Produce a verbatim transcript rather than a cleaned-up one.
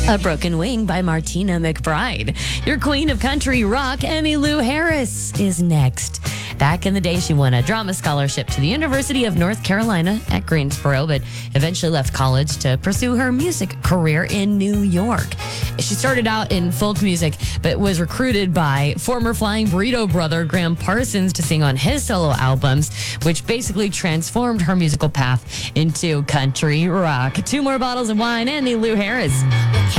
A Broken Wing by Martina McBride. Your queen of country rock, Emmylou Harris, is next. Back in the day, she won a drama scholarship to the University of North Carolina at Greensboro, but eventually left college to pursue her music career in New York. She started out in folk music, but was recruited by former Flying Burrito brother Graham Parsons to sing on his solo albums, which basically transformed her musical path into country rock. Two more bottles of wine, Emmylou Harris.